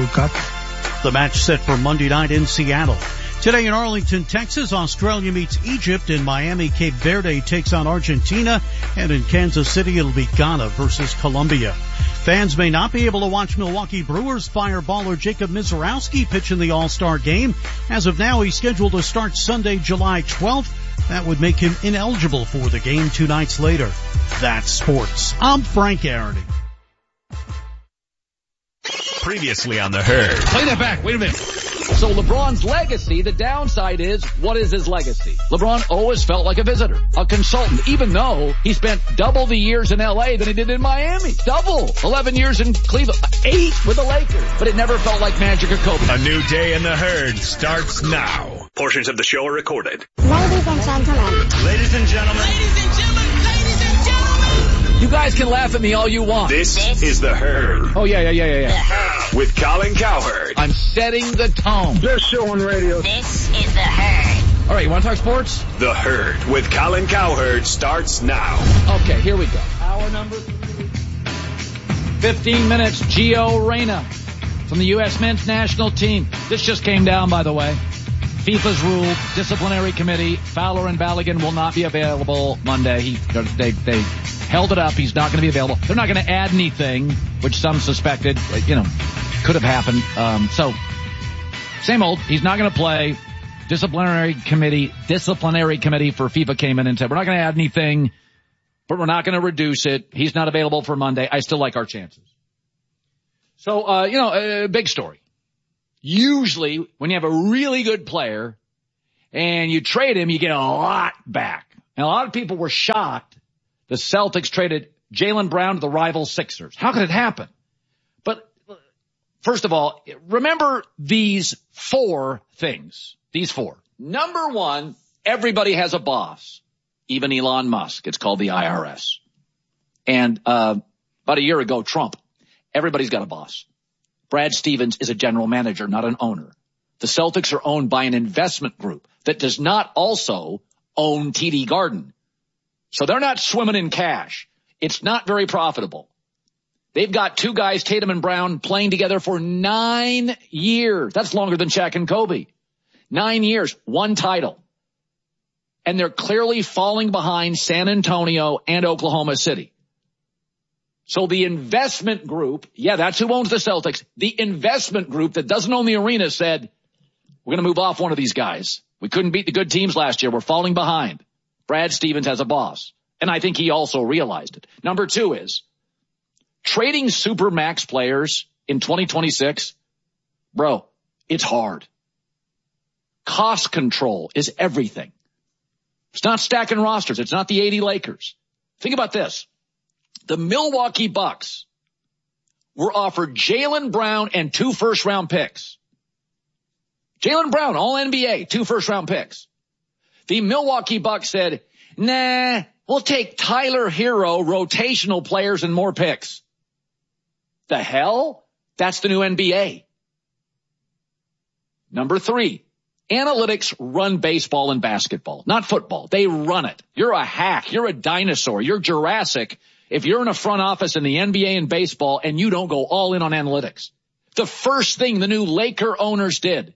World Cup. The match set for Monday night in Seattle. Today in Arlington, Texas, Australia meets Egypt. In Miami, Cape Verde takes on Argentina. And in Kansas City, it'll be Ghana versus Colombia. Fans may not be able to watch Milwaukee Brewers fireballer Jacob Misiorowski pitch in the All-Star game. As of now, he's scheduled to start Sunday, July 12th. That would make him ineligible for the game 2 nights later. That's sports. I'm Frank Arity. Previously on The Herd. Play that back. Wait a minute. So LeBron's legacy, the downside is, what is his legacy? LeBron always felt like a visitor, a consultant, even though he spent double the years in LA than he did in Miami. Double. 11 years in Cleveland. 8 with the Lakers. But it never felt like magic or Kobe. A new day in The Herd starts now. Portions of the show are recorded. Ladies and gentlemen. Ladies and gentlemen. Ladies and gentlemen. Ladies and gentlemen. You guys can laugh at me all you want. This is The Herd. Oh, yeah. With Colin Cowherd. I'm setting the tone. Best show on radio. This is The Herd. All right, you want to talk sports? The Herd with Colin Cowherd starts now. Okay, here we go. Hour number 15 minutes. Gio Reyna from the U.S. men's national team. This just came down, by the way. FIFA's ruled disciplinary committee. Fowler and Balogun will not be available Monday. They held it up. He's not going to be available. They're not going to add anything, which some suspected, could have happened. So, same old. He's not going to play. Disciplinary committee for FIFA came in and said, we're not going to add anything, but we're not going to reduce it. He's not available for Monday. I still like our chances. So, a big story. Usually, when you have a really good player and you trade him, you get a lot back. And a lot of people were shocked the Celtics traded Jaylen Brown to the rival Sixers. How could it happen? But first of all, remember these 4 things. These 4. Number 1, everybody has a boss. Even Elon Musk. It's called the IRS. And about a year ago, Trump. Everybody's got a boss. Brad Stevens is a general manager, not an owner. The Celtics are owned by an investment group that does not also own TD Garden. So they're not swimming in cash. It's not very profitable. They've got 2 guys, Tatum and Brown, playing together for 9 years. That's longer than Shaq and Kobe. 9 years, 1 title. And they're clearly falling behind San Antonio and Oklahoma City. So the investment group, that's who owns the Celtics. The investment group that doesn't own the arena said, we're going to move off one of these guys. We couldn't beat the good teams last year. We're falling behind. Brad Stevens has a boss. And I think he also realized it. Number 2 is trading super max players in 2026. Bro, it's hard. Cost control is everything. It's not stacking rosters. It's not the 80 Lakers. Think about this. The Milwaukee Bucks were offered Jaylen Brown and 2 first-round picks. Jaylen Brown, all NBA, 2 first-round picks. The Milwaukee Bucks said, nah, we'll take Tyler Hero, rotational players, and more picks. The hell? That's the new NBA. Number 3, analytics run baseball and basketball, not football. They run it. You're a hack. You're a dinosaur. You're Jurassic if you're in a front office in the NBA and baseball and you don't go all in on analytics. The first thing the new Laker owners did,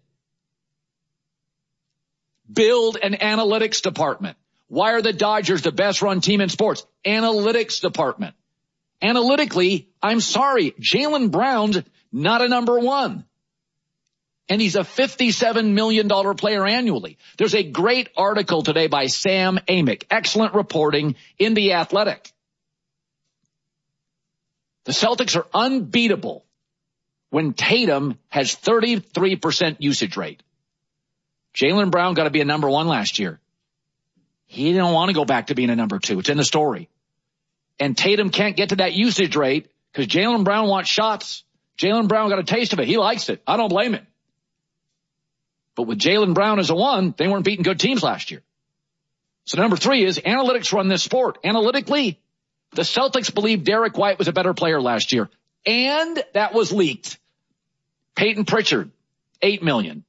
build an analytics department. Why are the Dodgers the best run team in sports? Analytics department. Analytically, I'm sorry, Jaylen Brown's not a number 1. And he's a $57 million player annually. There's a great article today by Sam Amick. Excellent reporting in The Athletic. The Celtics are unbeatable when Tatum has 33% usage rate. Jaylen Brown got to be a number 1 last year. He didn't want to go back to being a number 2. It's in the story. And Tatum can't get to that usage rate because Jaylen Brown wants shots. Jaylen Brown got a taste of it. He likes it. I don't blame him. But with Jaylen Brown as a 1, they weren't beating good teams last year. So number 3 is analytics run this sport. Analytically, the Celtics believe Derek White was a better player last year. And that was leaked. Peyton Pritchard, $8 million.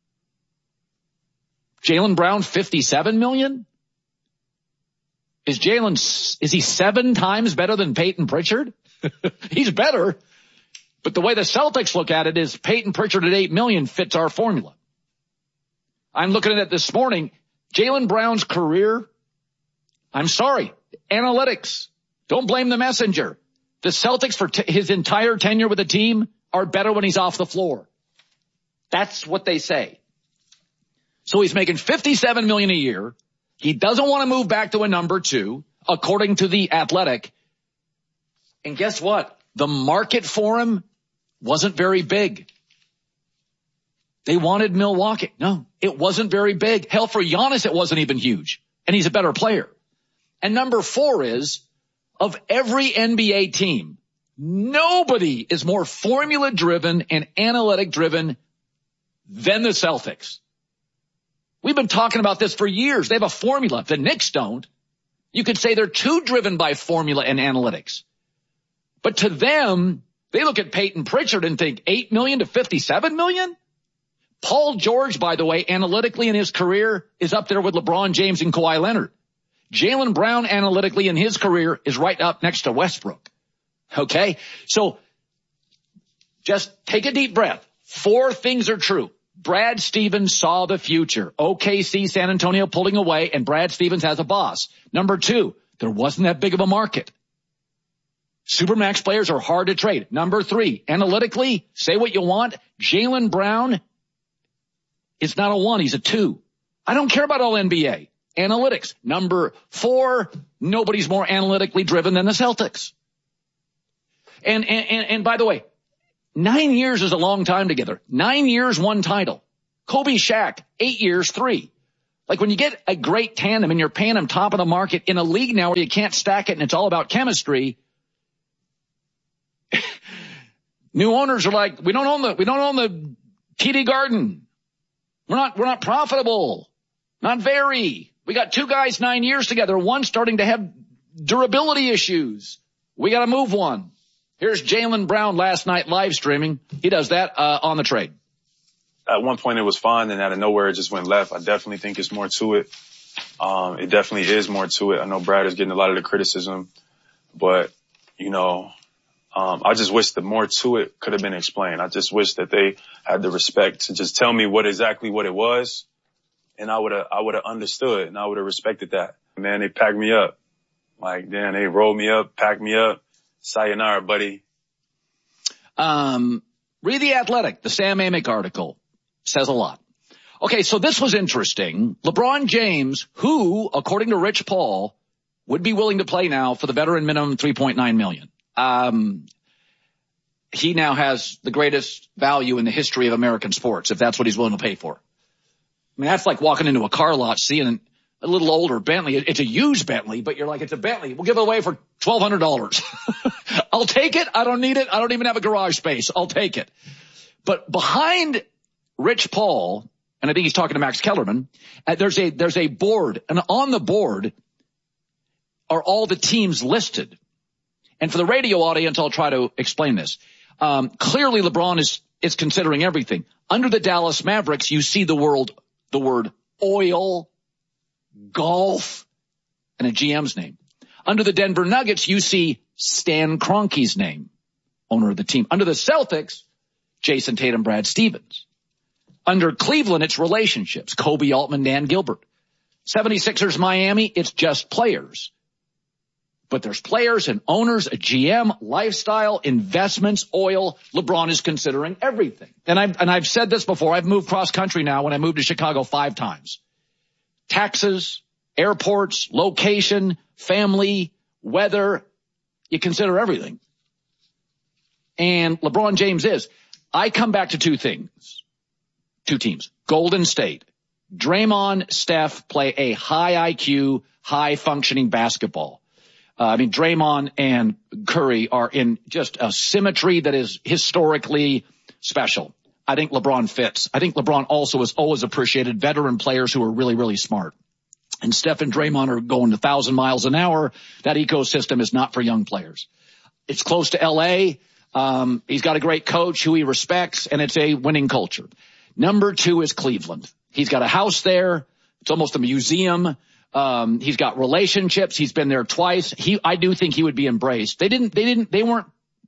Jaylen Brown, $57 million? Is he 7 times better than Peyton Pritchard? He's better. But the way the Celtics look at it is Peyton Pritchard at $8 million fits our formula. I'm looking at it this morning. Jaylen Brown's career, I'm sorry, analytics. Don't blame the messenger. The Celtics for his entire tenure with the team are better when he's off the floor. That's what they say. So he's making $57 million a year. He doesn't want to move back to a number 2, according to The Athletic. And guess what? The market for him wasn't very big. They wanted Milwaukee. No, it wasn't very big. Hell, for Giannis, it wasn't even huge. And he's a better player. And number 4 is, of every NBA team, nobody is more formula-driven and analytic-driven than the Celtics. We've been talking about this for years. They have a formula. The Knicks don't. You could say they're too driven by formula and analytics. But to them, they look at Peyton Pritchard and think $8 million to $57 million? Paul George, by the way, analytically in his career is up there with LeBron James and Kawhi Leonard. Jaylen Brown analytically in his career is right up next to Westbrook. Okay? So just take a deep breath. 4 things are true. Brad Stevens saw the future. OKC, San Antonio pulling away, and Brad Stevens has a boss. Number 2, there wasn't that big of a market. Supermax players are hard to trade. Number 3, analytically, say what you want. Jaylen Brown is not a 1, he's a 2. I don't care about all NBA. Analytics. Number 4, nobody's more analytically driven than the Celtics. And by the way, 9 years is a long time together. 9 years, 1 title. Kobe, Shaq, 8 years, 3. Like when you get a great tandem and you're paying them top of the market in a league now where you can't stack it and it's all about chemistry. New owners are like, we don't own the TD Garden. We're not profitable. Not very. We got 2 guys 9 years together. One starting to have durability issues. We got to move one. Here's Jaylen Brown last night live streaming. He does that on the trade. At one point it was fine, and out of nowhere it just went left. I definitely think it's more to it. It definitely is more to it. I know Brad is getting a lot of the criticism, but, I just wish that more to it could have been explained. I just wish that they had the respect to just tell me exactly what it was, and I would have understood, and I would have respected that. Man, they packed me up. Like, damn, they rolled me up, packed me up. Sayonara, buddy. Read The Athletic. The Sam Amick article says a lot. Okay, so this was interesting. LeBron James, who, according to Rich Paul, would be willing to play now for the veteran minimum $3.9 million. He now has the greatest value in the history of American sports, if that's what he's willing to pay for. I mean, that's like walking into a car lot, seeing a little older Bentley. It's a used Bentley, but you're like, it's a Bentley. We'll give it away for $1,200. I'll take it. I don't need it. I don't even have a garage space. I'll take it. But behind Rich Paul, and I think he's talking to Max Kellerman, there's a board, and on the board are all the teams listed. And for the radio audience, I'll try to explain this. Clearly LeBron is considering everything. Under the Dallas Mavericks, you see the word oil, golf, and a GM's name. Under the Denver Nuggets, you see Stan Kroenke's name, owner of the team. Under the Celtics, Jason Tatum, Brad Stevens. Under Cleveland, it's relationships, Kobe Altman, Dan Gilbert. 76ers, Miami, it's just players. But there's players and owners, a GM, lifestyle, investments, oil. LeBron is considering everything. And I've said this before. I've moved cross country now when I moved to Chicago 5 times. Taxes, airports, location, family, weather. You consider everything. And LeBron James is. I come back to 2 things. 2 teams. Golden State. Draymond, Steph play a high IQ, high functioning basketball. Draymond and Curry are in just a symmetry that is historically special. I think LeBron fits. I think LeBron also has always appreciated veteran players who are really, really smart. And Steph and Draymond are going 1,000 miles an hour. That ecosystem is not for young players. It's close to L.A. He's got a great coach who he respects, and it's a winning culture. Number 2 is Cleveland. He's got a house there. It's almost a museum. He's got relationships. He's been there twice. I do think he would be embraced. They weren't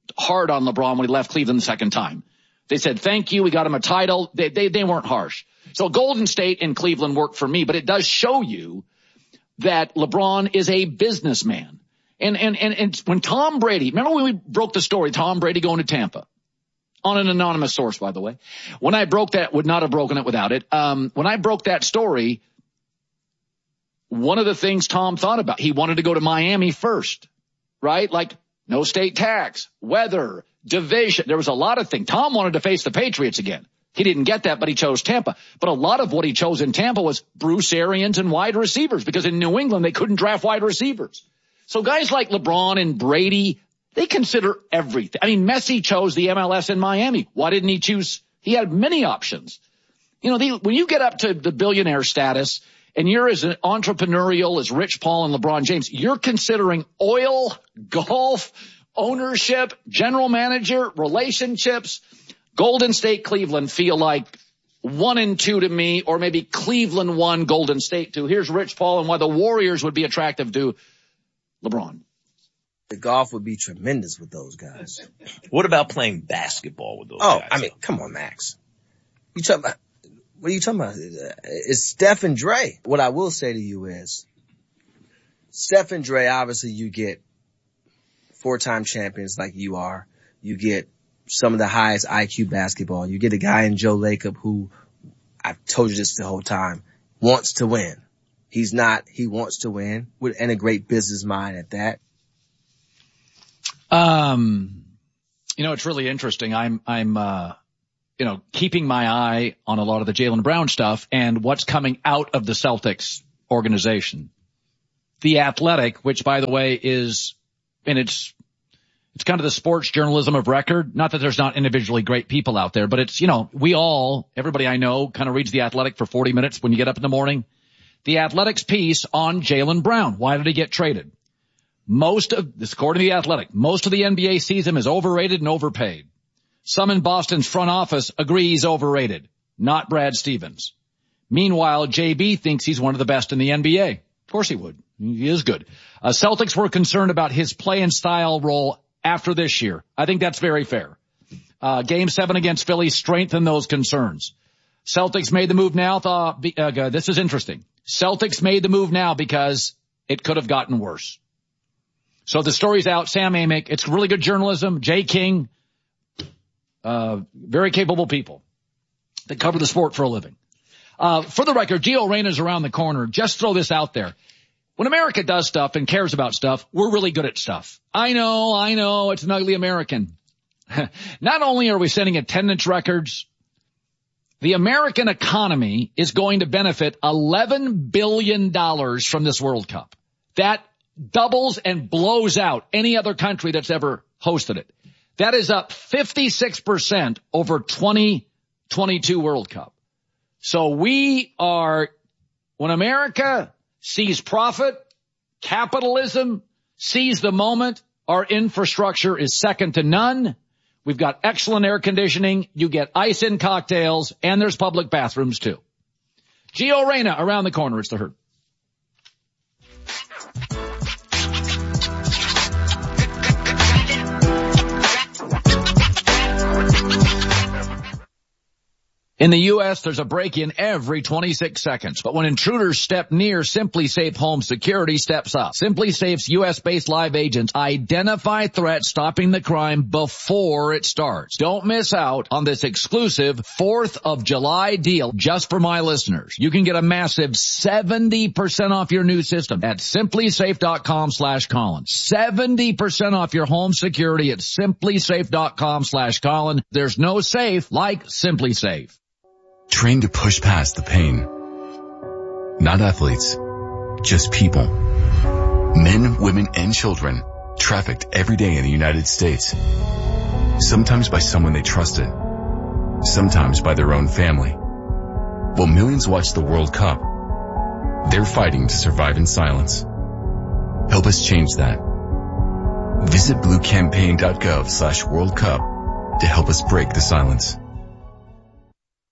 hard on LeBron when he left Cleveland the second time. They said, thank you, we got him a title. They weren't harsh. So Golden State and Cleveland worked for me, but it does show you that LeBron is a businessman. And when Tom Brady, remember when we broke the story, Tom Brady going to Tampa? On an anonymous source, by the way. When I broke that, would not have broken it without it. When I broke that story, one of the things Tom thought about, he wanted to go to Miami first, right? Like no state tax, weather, division. There was a lot of things. Tom wanted to face the Patriots again. He didn't get that, but he chose Tampa. But a lot of what he chose in Tampa was Bruce Arians and wide receivers, because in New England, they couldn't draft wide receivers. So guys like LeBron and Brady, they consider everything. I mean, Messi chose the MLS in Miami. Why didn't he choose? He had many options. You know, when you get up to the billionaire status and you're as entrepreneurial as Rich Paul and LeBron James, you're considering oil, golf, ownership, general manager, relationships. Golden State, Cleveland feel like 1 and 2 to me, or maybe Cleveland 1, Golden State 2. Here's Rich Paul and why the Warriors would be attractive to LeBron. The golf would be tremendous with those guys. What about playing basketball with those guys? Oh, I mean, come on, Max. What are you talking about? It's Steph and Dre. What I will say to you is, Steph and Dre, obviously you get 4-time champions like you are. You get some of the highest IQ basketball. You get a guy in Joe Lacob who, I've told you this the whole time, wants to win. He wants to win, and a great business mind at that. You know, it's really interesting. I'm keeping my eye on a lot of the Jaylen Brown stuff and what's coming out of the Celtics organization. The Athletic, which by the way is, and it's kind of the sports journalism of record. Not that there's not individually great people out there, but it's, everybody I know kind of reads The Athletic for 40 minutes when you get up in the morning. The Athletic's piece on Jaylen Brown. Why did he get traded? According to The Athletic, most of the NBA sees him as overrated and overpaid. Some in Boston's front office agree he's overrated, not Brad Stevens. Meanwhile, JB thinks he's one of the best in the NBA. Of course he would. He is good. Celtics were concerned about his play and style role after this year. I think that's very fair. Game 7 against Philly strengthened those concerns. Celtics made the move now. This is interesting. Celtics made the move now because it could have gotten worse. So the story's out. Sam Amick. It's really good journalism. Jay King. Very capable people that cover the sport for a living. For the record, Gio Reyna's around the corner. Just throw this out there. When America does stuff and cares about stuff, we're really good at stuff. I know, it's an ugly American. Not only are we setting attendance records, the American economy is going to benefit $11 billion from this World Cup. That doubles and blows out any other country that's ever hosted it. That is up 56% over 2022 World Cup. So when America sees profit, capitalism, sees the moment, our infrastructure is second to none. We've got excellent air conditioning. You get ice in cocktails, and there's public bathrooms too. Gio Reyna around the corner. It's the Herd. In the U.S., there's a break-in every 26 seconds. But when intruders step near, SimpliSafe Home Security steps up. SimpliSafe's U.S.-based live agents identify threats, stopping the crime before it starts. Don't miss out on this exclusive 4th of July deal just for my listeners. You can get a massive 70% off your new system at SimpliSafe.com/Colin. 70% off your home security at SimpliSafe.com/Colin. There's no safe like SimpliSafe. Trained to push past the pain. Not athletes, just people. Men, women, and children trafficked every day in the United States. Sometimes by someone they trusted. Sometimes by their own family. While millions watch the World Cup, they're fighting to survive in silence. Help us change that. Visit bluecampaign.gov/World Cup to help us break the silence.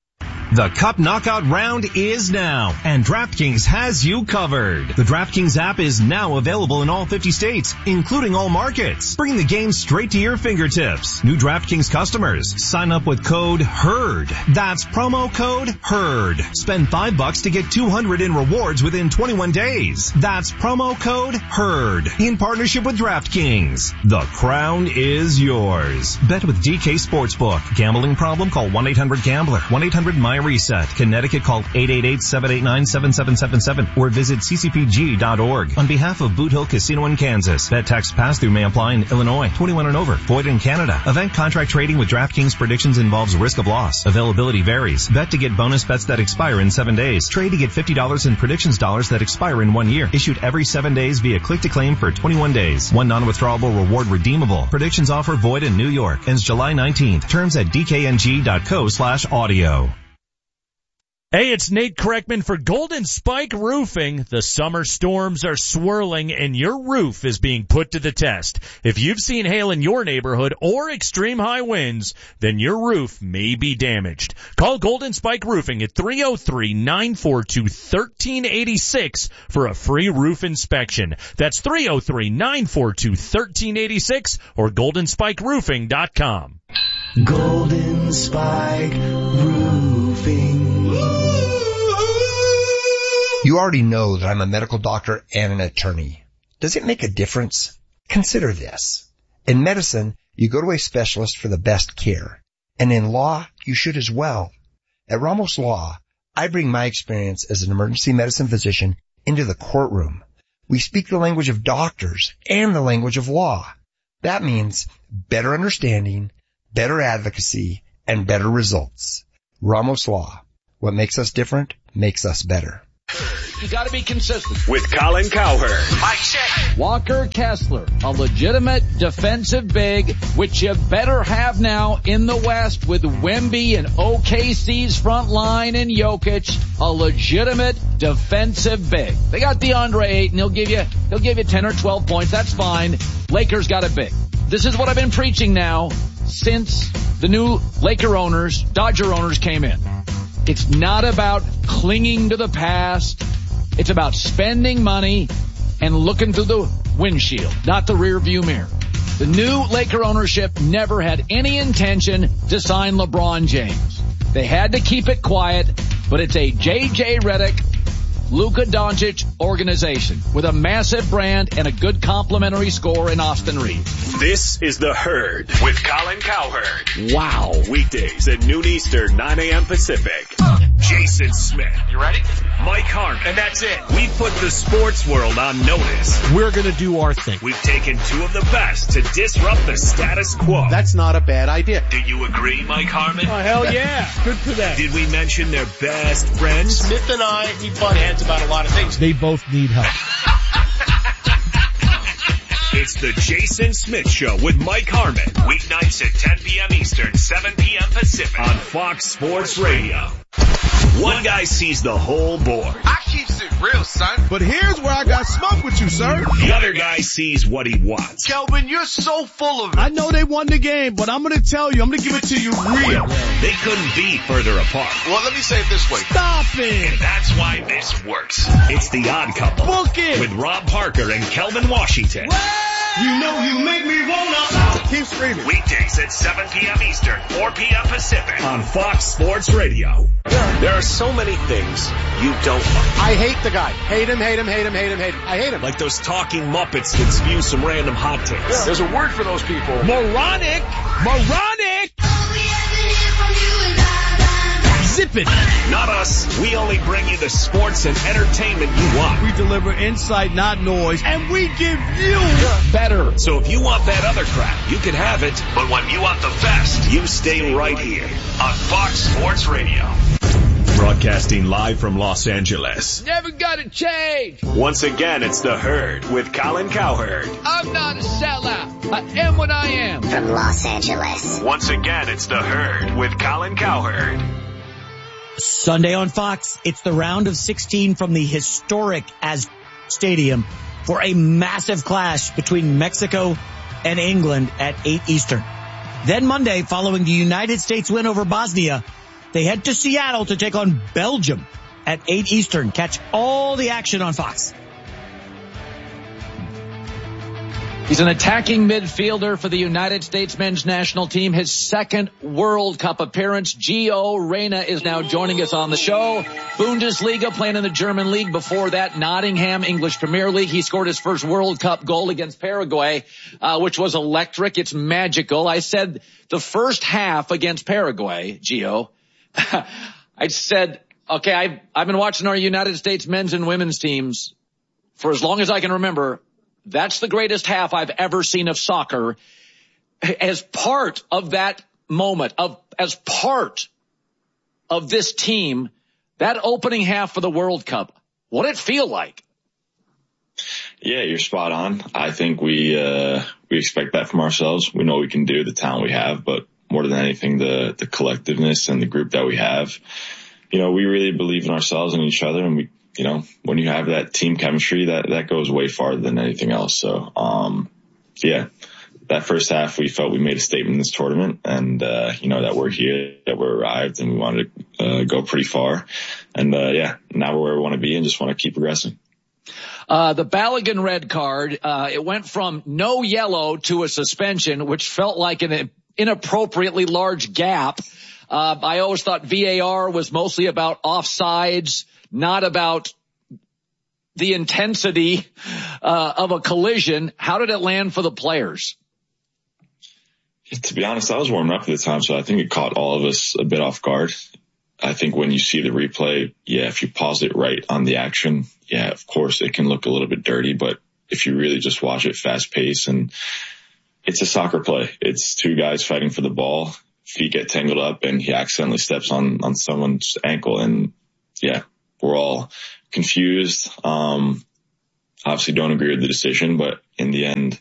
The Cup Knockout round is now, and DraftKings has you covered. The DraftKings app is now available in all 50 states, including all markets. Bring the game straight to your fingertips. New DraftKings customers, sign up with code HERD. That's promo code HERD. Spend $5 to get $200 in rewards within 21 days. That's promo code HERD. In partnership with DraftKings. The crown is yours. Bet with DK Sportsbook. Gambling problem? Call 1-800-GAMBLER. 1-800-MY-RESET. Connecticut, call 888-789-7777 or visit ccpg.org. On behalf of Boot Hill Casino in Kansas, bet tax pass-through may apply in Illinois. 21 and over. Void in Canada. Event contract trading with DraftKings predictions involves risk of loss. Availability varies. Bet to get bonus bets that expire in 7 days. Trade to get $50 in predictions dollars that expire in 1 year. Issued every 7 days via click-to-claim for 21 days. One non-withdrawable reward redeemable. Predictions offer void in New York. Ends July 19th. Terms at dkng.co/audio. Hey, it's Nate Kreckman for Golden Spike Roofing. The summer storms are swirling and your roof is being put to the test. If you've seen hail in your neighborhood or extreme high winds, then your roof may be damaged. Call Golden Spike Roofing at 303-942-1386 for a free roof inspection. That's 303-942-1386 or goldenspikeroofing.com. Golden Spike Roofing. You already know that I'm a medical doctor and an attorney. Does it make a difference? Consider this. In medicine, you go to a specialist for the best care. And in law, you should as well. At Ramos Law, I bring my experience as an emergency medicine physician into the courtroom. We speak the language of doctors and the language of law. That means better understanding, better advocacy, and better results. Ramos Law. What makes us different makes us better. You gotta be consistent. With Colin Cowherd. Mike check. Walker Kessler, a legitimate defensive big, which you better have now in the West with Wemby and OKC's front line and Jokic, a legitimate defensive big. They got DeAndre Ayton, he'll give you 10 or 12 points, that's fine. Lakers got a big. This is what I've been preaching now since the new Dodger owners came in. It's not about clinging to the past. It's about spending money and looking through the windshield, not the rear view mirror. The new Laker ownership never had any intention to sign LeBron James. They had to keep it quiet, but it's a J.J. Redick, Luka Doncic organization with a massive brand and a good complimentary score in Austin Reeves. This is The Herd with Colin Cowherd. Wow. Weekdays at noon Eastern, 9 a.m. Pacific. Jason Smith. You ready? Mike Harmon. And that's it. We put the sports world on notice. We're going to do our thing. We've taken two of the best to disrupt the status quo. That's not a bad idea. Do you agree, Mike Harmon? Oh, hell yeah. Good for them. Did we mention their best friends? Smith and I, we butt heads about a lot of things. They both need help. It's the Jason Smith Show with Mike Harmon. Weeknights at 10 p.m. Eastern, 7 p.m. Pacific on Fox Sports Radio. One guy sees the whole board. I keeps it real, son. But here's where I got smoke with you, sir. The other guy sees what he wants. Kelvin, you're so full of it. I know they won the game, but I'm going to tell you, I'm going to give it to you real. They couldn't be further apart. Well, let me say it this way. Stop it. And that's why this works. It's The Odd Couple. Book it. With Rob Parker and Kelvin Washington. You know you make me wanna. Keep screaming. Weekdays at 7 p.m. Eastern, 4 p.m. Pacific on Fox Sports Radio. There are so many things you don't like. I hate the guy. Hate him, hate him, hate him, hate him, hate him. I hate him. Like those talking Muppets that spew some random hot takes. Yeah. There's a word for those people. Moronic. Moronic. Zip it. Not us. We only bring you the sports and entertainment you want. We deliver insight, not noise, and we give you better. So if you want that other crap, you can have it. But when you want the best, you stay right here on Fox Sports Radio. Broadcasting live from Los Angeles. Never gotta change. Once again, it's The Herd with Colin Cowherd. I'm not a sellout. I am what I am. From Los Angeles. Once again, it's The Herd with Colin Cowherd. Sunday on Fox, it's the round of 16 from the historic Azteca Stadium for a massive clash between Mexico and England at 8 Eastern. Then Monday, following the United States win over Bosnia, They head to Seattle to take on Belgium at 8 Eastern. Catch all the action on Fox. He's an attacking midfielder for the United States men's national team. His second World Cup appearance. Gio Reyna is now joining us on the show. Bundesliga, playing in the German league. Before that, Nottingham, English Premier League. He scored his first World Cup goal against Paraguay, which was electric. It's magical. I said the first half against Paraguay, Gio, I said, okay, I've been watching our United States men's and women's teams for as long as I can remember. That's the greatest half I've ever seen of soccer. As part of that moment, as part of this team, that opening half for the World Cup, what did it feel like? Yeah, you're spot on. I think we expect that from ourselves. We know we can do the talent we have, but more than anything, the collectiveness and the group that we have. You know, we really believe in ourselves and each other, and we, you know, when you have that team chemistry, that goes way farther than anything else. So, yeah, that first half, we felt we made a statement in this tournament, and, you know, that we're here, that we're arrived, and we wanted to go pretty far. And, yeah, now we're where we want to be and just want to keep progressing. The Balogun red card, it went from no yellow to a suspension, which felt like an inappropriately large gap. I always thought VAR was mostly about offsides, not about the intensity of a collision. How did it land for the players? To be honest, I was warming up at the time, so I think it caught all of us a bit off guard. I think when you see the replay, yeah, if you pause it right on the action, yeah, of course it can look a little bit dirty, but if you really just watch it fast paced, and it's a soccer play. It's two guys fighting for the ball. Feet get tangled up and he accidentally steps on someone's ankle, and yeah, we're all confused. Obviously don't agree with the decision, but in the end,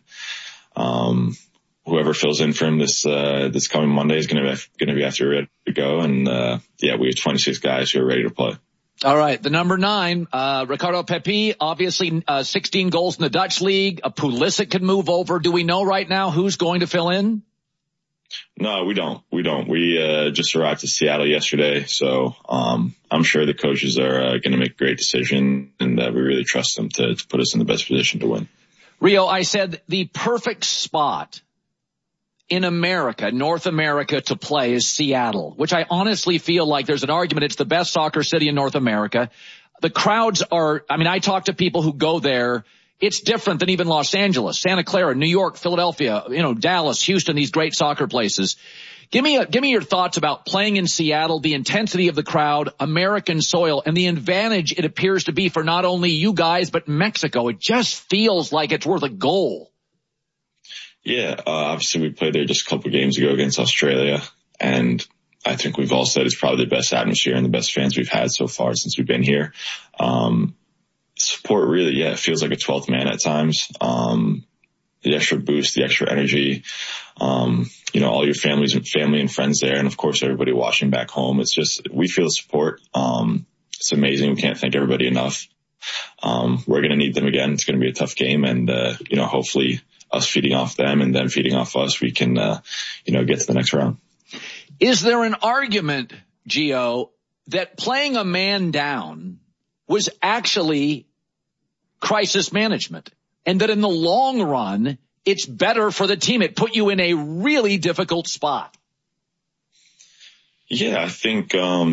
whoever fills in for him this coming Monday is going to be after ready to go. And, yeah, we have 26 guys who are ready to play. All right. The number 9, Ricardo Pepi, obviously, 16 goals in the Dutch league. Pulisic could move over. Do we know right now who's going to fill in? No, we don't. We just arrived to Seattle yesterday, so I'm sure the coaches are going to make a great decision, and we really trust them to put us in the best position to win. Rio, I said the perfect spot in America, North America, to play is Seattle, which I honestly feel like there's an argument it's the best soccer city in North America. The crowds are, I mean, I talk to people who go there. It's different than even Los Angeles, Santa Clara, New York, Philadelphia, Dallas, Houston, these great soccer places. Give me your thoughts about playing in Seattle, the intensity of the crowd, American soil, and the advantage it appears to be for not only you guys, but Mexico. It just feels like it's worth a goal. Yeah, obviously we played there just a couple of games ago against Australia, and I think we've all said it's probably the best atmosphere and the best fans we've had so far since we've been here. Support really, yeah, it feels like a 12th man at times. The extra boost, the extra energy, all your family and friends there, and of course everybody watching back home. It's just, we feel the support. It's amazing. We can't thank everybody enough. We're going to need them again. It's going to be a tough game, and, hopefully us feeding off them and them feeding off us, we can, get to the next round. Is there an argument, Gio, that playing a man down was actually crisis management, and that in the long run, it's better for the team? It put you in a really difficult spot. Yeah, I think,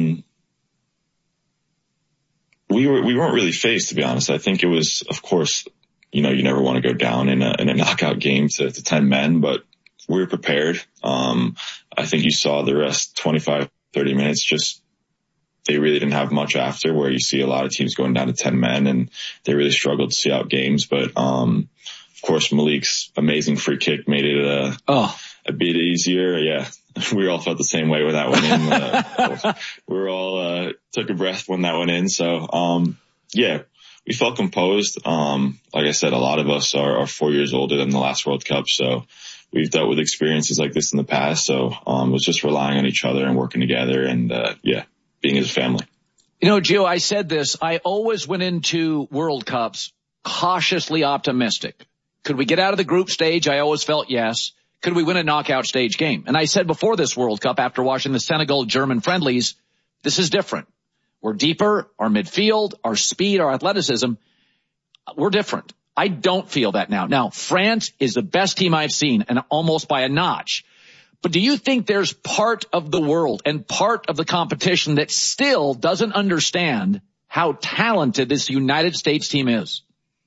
we weren't really phased, to be honest. I think it was, of course, you never want to go down in a knockout game to 10 men, but we were prepared. I think you saw the rest 25, 30 minutes, just, they really didn't have much after, where you see a lot of teams going down to 10 men and they really struggled to see out games. But, of course, Malik's amazing free kick made it a bit easier. Yeah. We all felt the same way when that went in. We were all, took a breath when that went in. So, yeah, we felt composed. Like I said, a lot of us are 4 years older than the last World Cup. So we've dealt with experiences like this in the past. So, it was just relying on each other and working together and, being as a family. Gio, I said this. I always went into World Cups cautiously optimistic. Could we get out of the group stage? I always felt yes. Could we win a knockout stage game? And I said before this World Cup, after watching the Senegal-German friendlies, this is different. We're deeper, our midfield, our speed, our athleticism, we're different. I don't feel that now. Now, France is the best team I've seen, and almost by a notch. But do you think there's part of the world and part of the competition that still doesn't understand how talented this United States team is?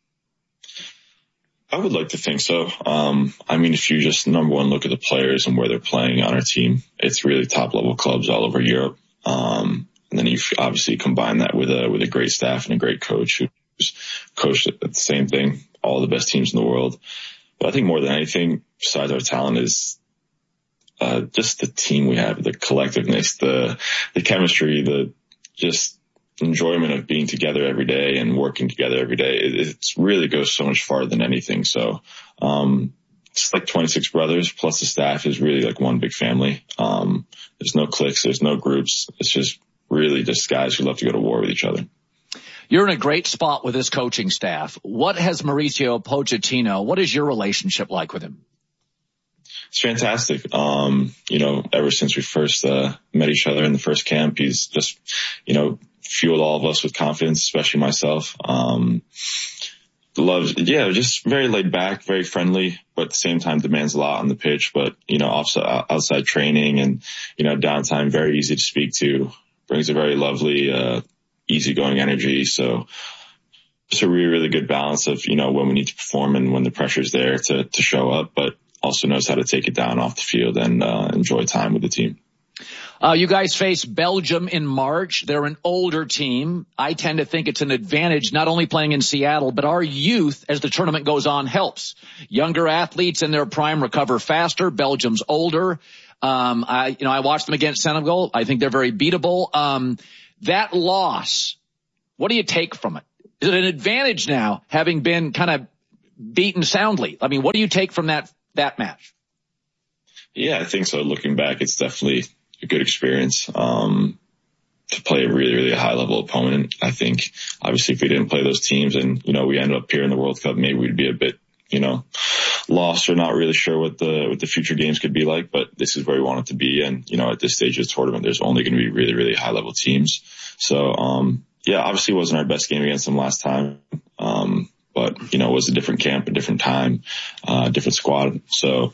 I would like to think so. I mean, if you just, number one, look at the players and where they're playing on our team, it's really top level clubs all over Europe. And then you obviously combine that with a great staff and a great coach who's coached at the same thing, all the best teams in the world. But I think more than anything, besides our talent, is just the team we have, the collectiveness, the chemistry, the just enjoyment of being together every day and working together every day. It really goes so much farther than anything. So, it's like 26 brothers plus the staff is really like one big family. There's no cliques, there's no groups. It's just really just guys who love to go to war with each other. You're in a great spot with this coaching staff. What has Mauricio Pochettino, what is your relationship like with him? It's fantastic. Ever since we first met each other in the first camp, he's just, fueled all of us with confidence, especially myself. Just very laid back, very friendly, but at the same time demands a lot on the pitch. But, outside training and, downtime, very easy to speak to, brings a very lovely, easygoing energy. So it's a really, really good balance of, when we need to perform and when the pressure's there to show up, but also knows how to take it down off the field and enjoy time with the team. You guys face Belgium in March. They're an older team. I tend to think it's an advantage not only playing in Seattle, but our youth as the tournament goes on helps. Younger athletes in their prime recover faster. Belgium's older. I watched them against Senegal. I think they're very beatable. That loss, what do you take from it? Is it an advantage now, having been kind of beaten soundly? I mean, what do you take from that match? Yeah, I think so. Looking back, it's definitely a good experience to play a really, really high level opponent. I think obviously if we didn't play those teams and, we ended up here in the World Cup, maybe we'd be a bit, lost or not really sure what the future games could be like, but this is where we want it to be. And, at this stage of the tournament, there's only going to be really, really high level teams. So, obviously it wasn't our best game against them last time. But, it was a different camp, a different time, different squad. So,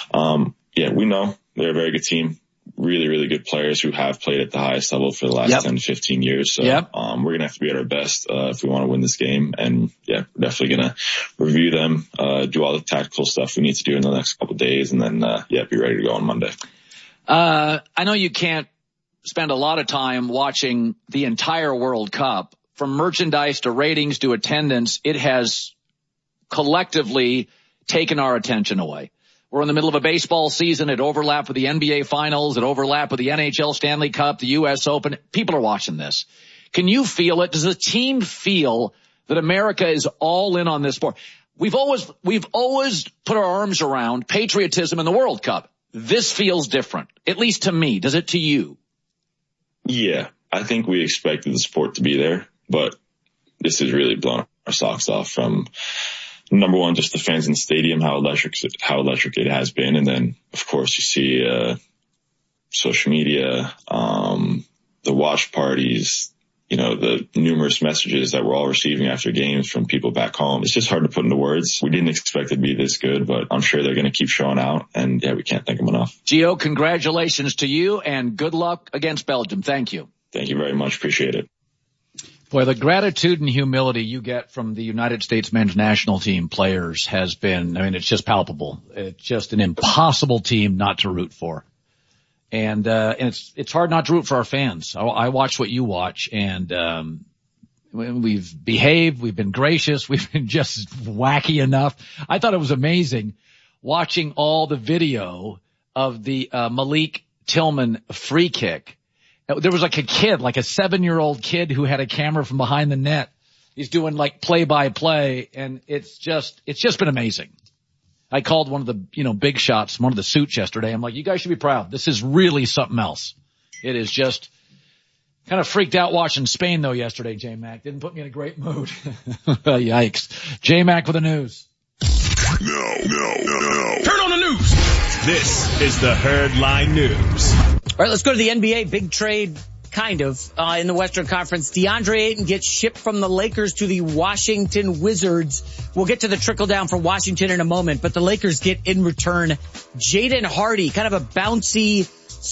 we know they're a very good team. Really, really good players who have played at the highest level for the last 10 to 15 years. So, we're going to have to be at our best, if we want to win this game. And we're definitely going to review them, do all the tactical stuff we need to do in the next couple of days and then, be ready to go on Monday. I know you can't spend a lot of time watching the entire World Cup. From merchandise to ratings to attendance, it has collectively taken our attention away. We're in the middle of a baseball season. It overlapped with the NBA Finals. It overlapped with the NHL Stanley Cup, the U.S. Open. People are watching this. Can you feel it? Does the team feel that America is all in on this sport? We've always put our arms around patriotism in the World Cup. This feels different, at least to me. Does it to you? Yeah, I think we expected the sport to be there, but this has really blown our socks off from number one, just the fans in the stadium, how electric it has been. And then, of course, you see social media, the watch parties, the numerous messages that we're all receiving after games from people back home. It's just hard to put into words. We didn't expect it to be this good, but I'm sure they're going to keep showing out. And we can't thank them enough. Gio, congratulations to you and good luck against Belgium. Thank you. Thank you very much. Appreciate it. Boy, the gratitude and humility you get from the United States men's national team players has been, it's just palpable. It's just an impossible team not to root for. And it's hard not to root for our fans. I watch what you watch, and we've behaved, we've been gracious, we've been just wacky enough. I thought it was amazing watching all the video of the Malik Tillman free kick. There was like a kid, like a 7-year-old kid who had a camera from behind the net. He's doing like play-by-play, and it's just been amazing. I called one of the, big shots, one of the suits yesterday. I'm like, you guys should be proud. This is really something else. It is just kind of freaked out watching Spain though yesterday, J-Mac. Didn't put me in a great mood. Yikes. J-Mac with the news. No. Turn on the news. This is the Herd Line News. All right, let's go to the NBA. Big trade kind of, in the Western Conference. DeAndre Ayton gets shipped from the Lakers to the Washington Wizards. We'll get to the trickle down for Washington in a moment, but the Lakers get in return Jaden Hardy, kind of a bouncy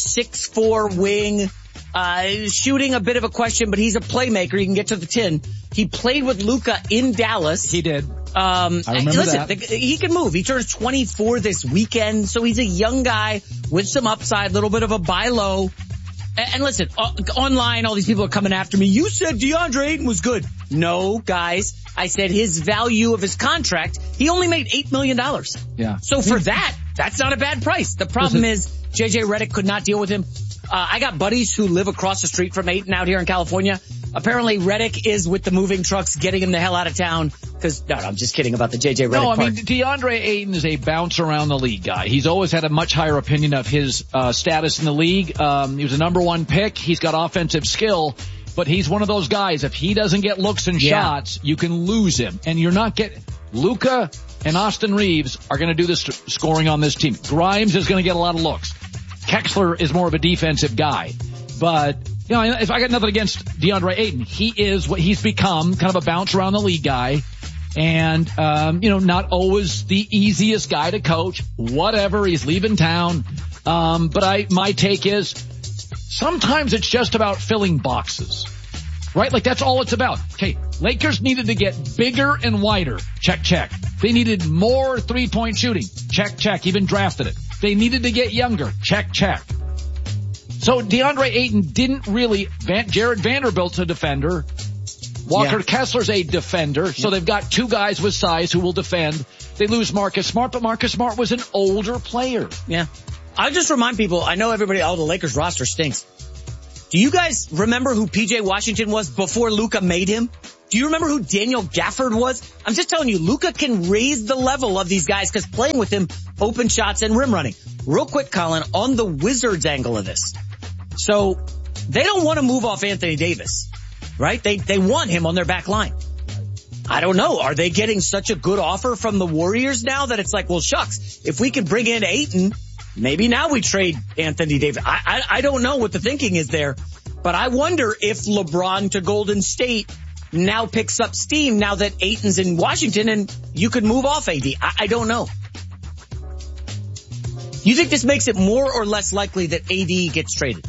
6'4" wing, shooting a bit of a question, but he's a playmaker. He can get to the 10. He played with Luka in Dallas. He did. I remember that. He can move. He turns 24 this weekend, so he's a young guy with some upside, little bit of a buy low. And listen, online, all these people are coming after me. You said DeAndre Ayton was good. No, guys. I said his value of his contract, he only made $8 million. Yeah. So for that, that's not a bad price. The problem is JJ Redick could not deal with him. I got buddies who live across the street from Ayton out here in California. Apparently Redick is with the moving trucks getting him the hell out of town. No, I'm just kidding about the JJ Redick part. No, I mean, DeAndre Ayton is a bounce around the league guy. He's always had a much higher opinion of his status in the league. He was a number 1 pick. He's got offensive skill, but he's one of those guys. If he doesn't get looks and shots, you can lose him. And you're not getting Luka and Austin Reeves are going to do this scoring on this team. Grimes is going to get a lot of looks. Kexler is more of a defensive guy. But, you know, if I got nothing against DeAndre Ayton, he is what he's become, kind of a bounce around the league guy. And, not always the easiest guy to coach. Whatever, he's leaving town. But my take is sometimes it's just about filling boxes. Right? Like that's all it's about. Okay, Lakers needed to get bigger and wider. Check, check. They needed more 3-point shooting. Check, check. Even drafted it. They needed to get younger. Check, check. So DeAndre Ayton didn't really, Jared Vanderbilt's a defender. Walker Kessler's a defender. So they've got 2 guys with size who will defend. They lose Marcus Smart, but Marcus Smart was an older player. Yeah. I'll just remind people, I know everybody, the Lakers roster stinks. Do you guys remember who PJ Washington was before Luka made him? Do you remember who Daniel Gafford was? I'm just telling you, Luka can raise the level of these guys because playing with him, open shots and rim running. Real quick, Colin, on the Wizards angle of this. So they don't want to move off Anthony Davis, right? They want him on their back line. I don't know. Are they getting such a good offer from the Warriors now that it's like, well, shucks, if we could bring in Ayton, maybe now we trade Anthony Davis. I don't know what the thinking is there, but I wonder if LeBron to Golden State now picks up steam now that Ayton's in Washington and you could move off AD. I don't know. You think this makes it more or less likely that AD gets traded?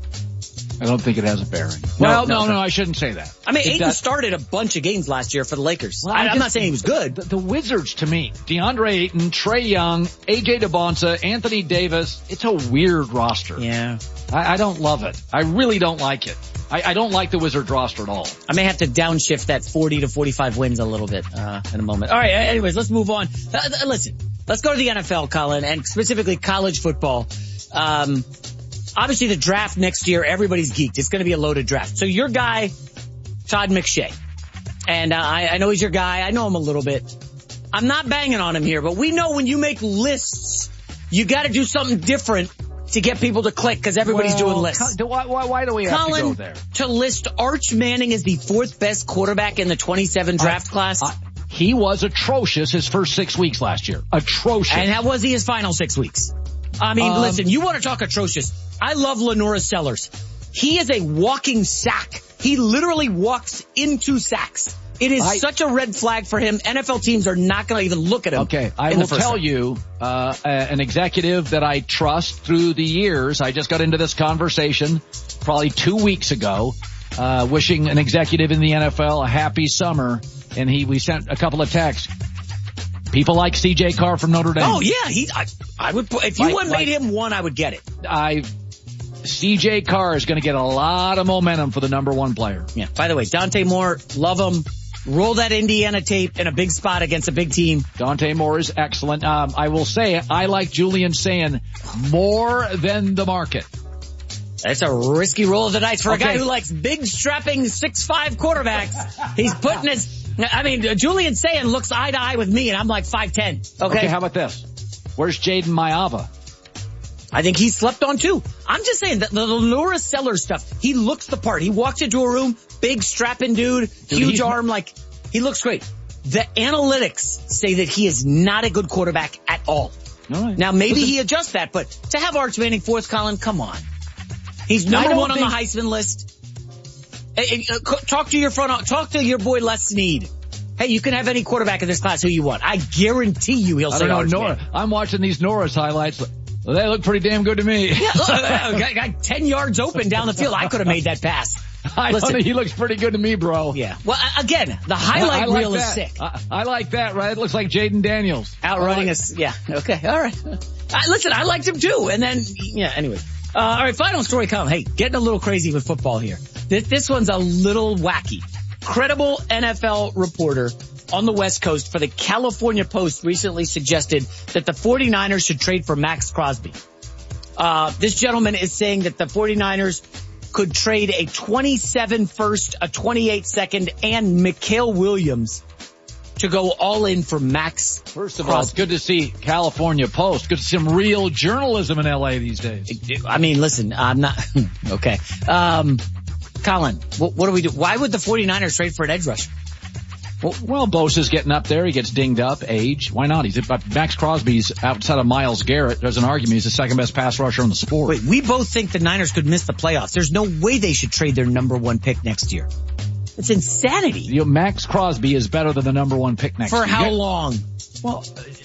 I don't think it has a bearing. Well, no, I shouldn't say that. I mean, Ayton started a bunch of games last year for the Lakers. Well, I'm not saying he was good. The Wizards, to me, DeAndre Ayton, Trae Young, AJ DeBonsa, Anthony Davis, it's a weird roster. Yeah. I don't love it. I really don't like it. I don't like the Wizards roster at all. I may have to downshift that 40 to 45 wins a little bit, in a moment. All right. Anyways, let's move on. Listen, let's go to the NFL, Colin, and specifically college football. Obviously the draft next year, everybody's geeked. It's going to be a loaded draft. So your guy, Todd McShay, and I know he's your guy. I know him a little bit. I'm not banging on him here, but we know when you make lists, you got to do something different to get people to click because everybody's doing lists. Why do we have to go there? To list Arch Manning as the 4th best quarterback in the 27 draft class. He was atrocious his first 6 weeks last year. Atrocious. And how was he his final 6 weeks? I mean, listen, you want to talk atrocious. I love Lenora Sellers. He is a walking sack. He literally walks into sacks. It is such a red flag for him. NFL teams are not going to even look at him. Okay, I will tell you, an executive that I trust through the years, I just got into this conversation probably 2 weeks ago, wishing an executive in the NFL a happy summer, and we sent a couple of texts. People like C.J. Carr from Notre Dame. Oh yeah, I would, if you would made him one, I would get it. C.J. Carr is going to get a lot of momentum for the number 1 player. Yeah. By the way, Dante Moore, love him. Roll that Indiana tape in a big spot against a big team. Dante Moore is excellent. I will say I like Julian Sand more than the market. That's a risky roll of the dice for a guy who likes big, strapping 6'5" quarterbacks. He's putting Julian Sand looks eye to eye with me, and I'm like 5'10". Okay, how about this? Where's Jaden Maiava? I think he slept on too. I'm just saying that the Lenora Sellers stuff, he looks the part. He walks into a room, big strapping dude, huge arm, he looks great. The analytics say that he is not a good quarterback at all. Right. Now maybe he adjusts that, but to have Arch Manning 4th, Colin, come on. He's number one on the Heisman list. Talk to your boy Les Snead. Hey, you can have any quarterback in this class who you want. I guarantee you he'll say Nora. I'm watching these Norris highlights. Well, they look pretty damn good to me. Yeah, look, got 10 yards open down the field. I could have made that pass. Listen, he looks pretty good to me, bro. Yeah. Well, again, the highlight reel is sick. I like that, right? It looks like Jaden Daniels. Outrunning us. Yeah. Okay. All right. Listen, I liked him too. And then, anyway. All right, final story, Colin. Hey, getting a little crazy with football here. This one's a little wacky. Credible NFL reporter on the West Coast for the California Post recently suggested that the 49ers should trade for Max Crosby. This gentleman is saying that the 49ers could trade a 27 first, a 28 second, and Mikael Williams to go all in for Max. First of all, it's good to see California Post. Good to see some real journalism in LA these days. I mean, listen, I'm not, okay. Colin, what do we do? Why would the 49ers trade for an edge rusher? Well, Bosa's getting up there. He gets dinged up. Age. Why not? Max Crosby's outside of Myles Garrett. There's an argument. He's the second best pass rusher in the sport. Wait, we both think the Niners could miss the playoffs. There's no way they should trade their number one pick next year. It's insanity. Max Crosby is better than the number one pick next year. For how long? Well,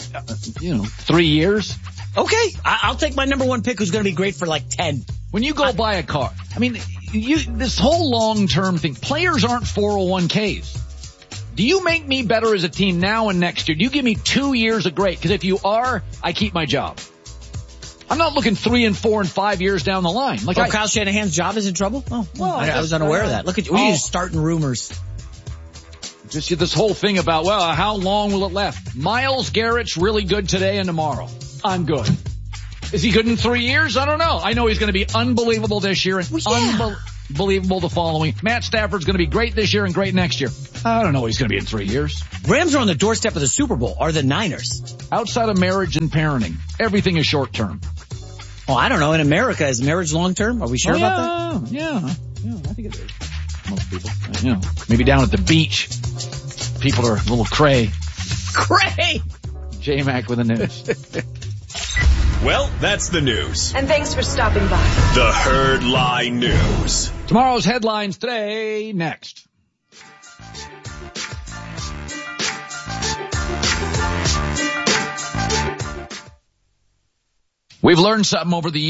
3 years. Okay. I'll take my number one pick who's going to be great for like 10. When you go buy a car, I mean, this whole long-term thing, players aren't 401ks. Do you make me better as a team now and next year? Do you give me 2 years of great? Because if you are, I keep my job. I'm not looking 3 and 4 and 5 years down the line. Kyle Shanahan's job is in trouble? Oh, well, I was unaware of that. Look at you. We're just starting rumors. Just this whole thing about, how long will it last? Myles Garrett's really good today and tomorrow. I'm good. Is he good in 3 years? I don't know. I know he's going to be unbelievable this year and unbelievable the following. Matt Stafford's going to be great this year and great next year. I don't know what he's going to be in 3 years. Rams are on the doorstep of the Super Bowl. Are the Niners? Outside of marriage and parenting, everything is short term. Well, I don't know. In America, is marriage long term? Are we sure about that? Yeah, I think it is. Most people, maybe down at the beach, people are a little cray. Cray! J-Mac with the news. Well, that's the news. And thanks for stopping by. The Herd Line News. Tomorrow's headlines today, next. We've learned something over the years.